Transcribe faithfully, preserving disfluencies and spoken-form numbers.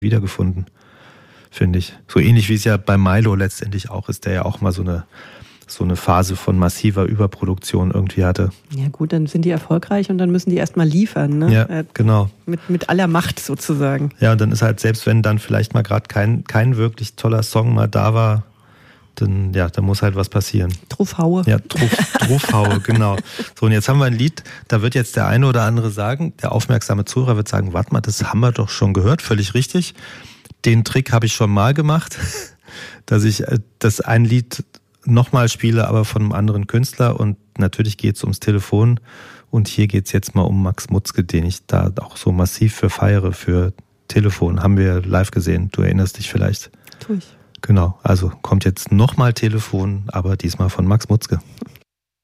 wiedergefunden, finde ich. So ähnlich wie es ja bei Milo letztendlich auch ist, der ja auch mal so eine, so eine Phase von massiver Überproduktion irgendwie hatte. Ja gut, dann sind die erfolgreich und dann müssen die erstmal liefern. Ne? Ja, äh, genau. Mit, mit aller Macht sozusagen. Ja, und dann ist halt, selbst wenn dann vielleicht mal gerade kein, kein wirklich toller Song mal da war, dann, ja, da muss halt was passieren. Truffhaue. Ja, Truff, Truffhaue, genau. So, und jetzt haben wir ein Lied, da wird jetzt der eine oder andere sagen, der aufmerksame Zuhörer wird sagen, warte mal, das haben wir doch schon gehört, völlig richtig. Den Trick habe ich schon mal gemacht, dass ich das ein Lied nochmal spiele, aber von einem anderen Künstler, und natürlich geht es ums Telefon, und hier geht es jetzt mal um Max Mutzke, den ich da auch so massiv für feiere, für Telefon. Haben wir live gesehen, du erinnerst dich vielleicht. Tu ich. Genau, also kommt jetzt nochmal Telefon, aber diesmal von Max Mutzke.